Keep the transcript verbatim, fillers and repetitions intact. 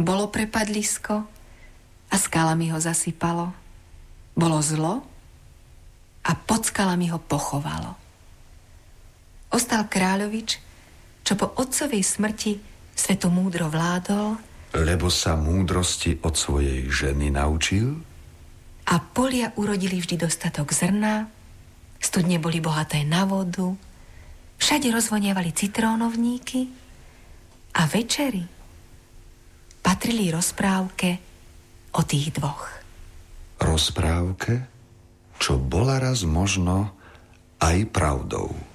Bolo prepadlisko a skalami ho zasypalo. Bolo zlo a pod skalami ho pochovalo. Ostal kráľovič, čo po otcovej smrti svetu múdro vládol, lebo sa múdrosti od svojej ženy naučil, a polia urodili vždy dostatok zrna, studne boli bohaté na vodu, všade rozvoniavali citrónovníky a večeri patrili rozprávke o tých dvoch. Rozprávke, čo bola raz možno aj pravdou.